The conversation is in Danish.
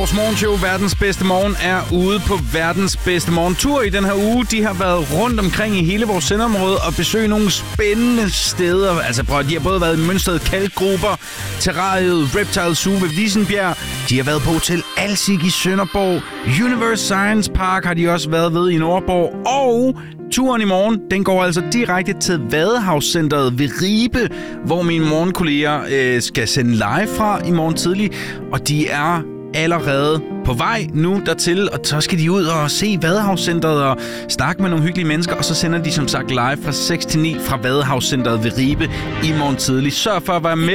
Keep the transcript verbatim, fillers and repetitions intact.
Vores morgenshow, Verdens Bedste Morgen, er ude på Verdens Bedste Morgen-tur i den her uge. De har været rundt omkring i hele vores sendeområde og besøgt nogle spændende steder. Altså, prøv, de har både været i Mønsted Kalkgruber, Terrariet, Reptile Zoo ved Vissenbjerg. De har været på Hotel Alsik i Sønderborg. Universe Science Park har de også været ved i Nordborg. Og turen i morgen, den går altså direkte til Vadehavscenteret ved Ribe, hvor mine morgenkolleger øh, skal sende live fra i morgen tidlig. Og de er allerede på vej nu dertil, og så skal de ud og se Vadehavscenteret og snakke med nogle hyggelige mennesker, og så sender de som sagt live fra seks til ni fra Vadehavscenteret ved Ribe i morgen tidlig. Sørg for at være med.